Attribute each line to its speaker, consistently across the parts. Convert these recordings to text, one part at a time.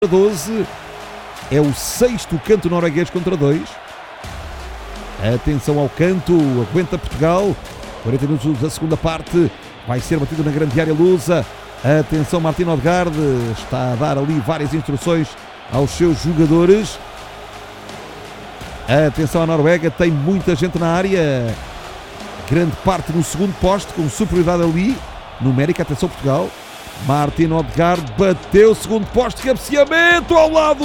Speaker 1: 12, é o sexto canto norueguês contra 2. Atenção ao canto, aguenta Portugal, 40 minutos da segunda parte, vai ser batido na grande área lusa. Atenção, Martin Odegaard está a dar ali várias instruções aos seus jogadores. Atenção à Noruega, tem muita gente na área, grande parte no segundo poste, com superioridade ali numérica. Atenção Portugal, Martin Odegaard bateu o segundo poste, cabeceamento ao lado,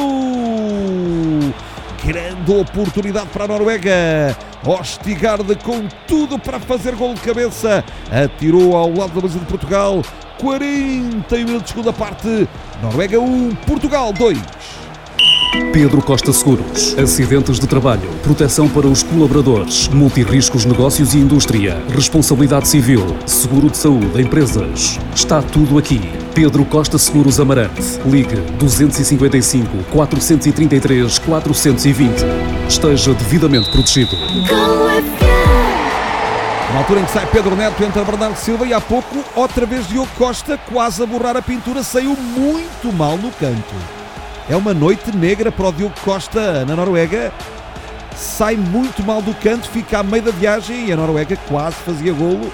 Speaker 1: grande oportunidade para a Noruega. Odegaard com tudo para fazer gol de cabeça, atirou ao lado da baliza de Portugal. 40 minutos de segunda parte, Noruega 1, Portugal 2.
Speaker 2: Pedro Costa Seguros. Acidentes de trabalho, proteção para os colaboradores, multirriscos, negócios e indústria, responsabilidade civil, seguro de saúde, empresas. Está tudo aqui. Pedro Costa Seguros Amarante. Ligue 255 433 420. Esteja devidamente protegido.
Speaker 1: Na altura em que sai Pedro Neto, entra Bernardo Silva e há pouco outra vez Diogo Costa, quase a borrar a pintura, saiu muito mal no canto. É uma noite negra para o Diogo Costa na Noruega, sai muito mal do canto, fica a meio da viagem e a Noruega quase fazia golo.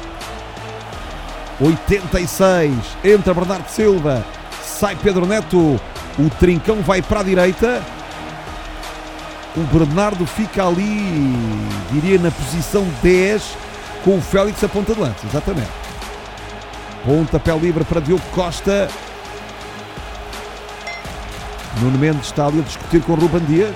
Speaker 1: 86, entra Bernardo Silva, sai Pedro Neto, o trincão vai para a direita, o Bernardo fica ali, diria na posição 10, com o Félix a ponta de lança, exatamente. Pontapé livre para Diogo Costa. Nuno Mendes está ali a discutir com o Ruben Dias.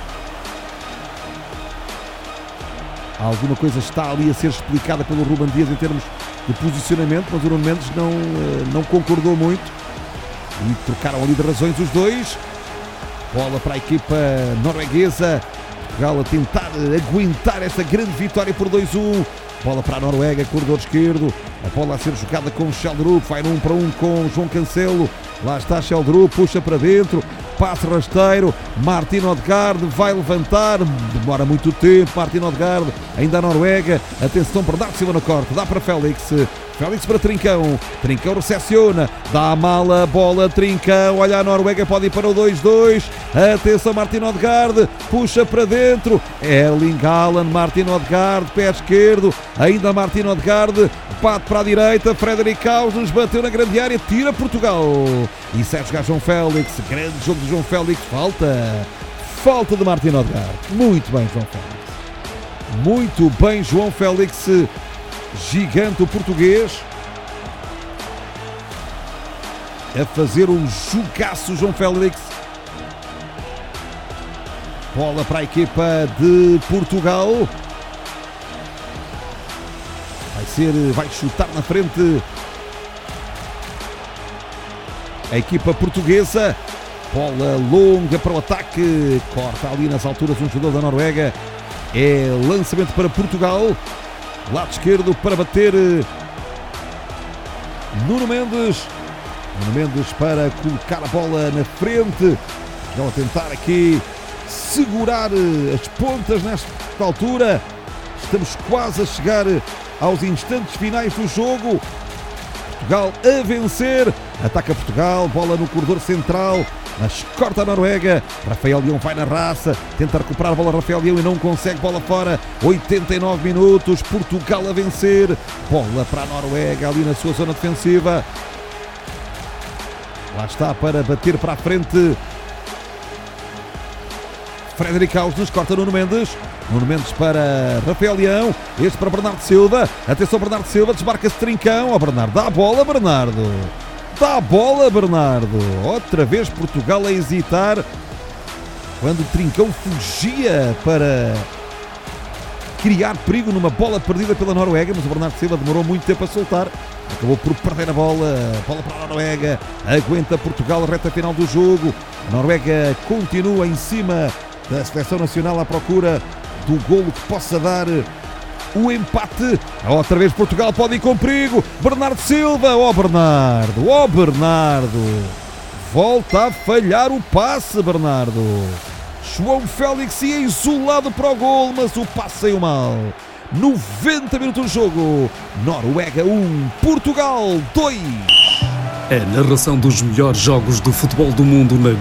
Speaker 1: Alguma coisa está ali a ser explicada pelo Ruben Dias em termos de posicionamento, mas o Nuno Mendes não concordou muito e trocaram ali de razões os dois. Bola para a equipa norueguesa, Portugal a tentar aguentar esta grande vitória por 2-1. Bola para a Noruega, corredor esquerdo, a bola a ser jogada com Sheldrup, vai no 1 para 1 com João Cancelo, lá está Sheldrup, puxa para dentro, passe rasteiro, Martin Odegaard vai levantar, demora muito tempo, Martin Odegaard, ainda a Noruega, atenção, Bernardo Silva no corte, dá para Félix, Félix para Trincão, Trincão recepciona, dá a mala, bola, Trincão, olha a Noruega, pode ir para o 2-2, atenção Martin Odegaard, puxa para dentro, Erling Haaland, Martin Odegaard, pé esquerdo, ainda Martin Odegaard, bate para a direita, Frederic Ausnes bateu na grande área, tira Portugal, e sai jogar João Félix, grande jogo de João Félix, falta de Martin Odegaard, muito bem João Félix, muito bem João Félix, gigante o português, a fazer um jogaço João Félix. Bola para a equipa de Portugal, vai chutar na frente a equipa portuguesa, bola longa para o ataque, corta ali nas alturas um jogador da Noruega, é lançamento para Portugal, lado esquerdo para bater Nuno Mendes para colocar a bola na frente, vão tentar aqui segurar as pontas nesta altura, estamos quase a chegar aos instantes finais do jogo. Portugal a vencer, ataca Portugal, bola no corredor central, mas corta a Noruega, Rafael Leão vai na raça, tenta recuperar a bola Rafael Leão e não consegue, bola fora, 89 minutos, Portugal a vencer, bola para a Noruega ali na sua zona defensiva, lá está para bater para a frente, Frederic Ausnes, corta Nuno Mendes para Rafael Leão, este para Bernardo Silva, atenção Bernardo Silva, desmarca-se Trincão, ao Bernardo, dá a bola Bernardo, outra vez Portugal a hesitar, quando o Trincão fugia para criar perigo numa bola perdida pela Noruega, mas o Bernardo Silva demorou muito tempo a soltar, acabou por perder a bola para a Noruega, aguenta Portugal a reta final do jogo, a Noruega continua em cima da seleção nacional à procura do golo que possa dar o empate. Outra vez Portugal pode ir com perigo, Bernardo Silva, Bernardo, volta a falhar o passe Bernardo, João Félix ia isolado para o golo, mas o passe saiu mal. 90 minutos de jogo, Noruega 1, Portugal 2.
Speaker 2: A narração dos melhores jogos de futebol do mundo na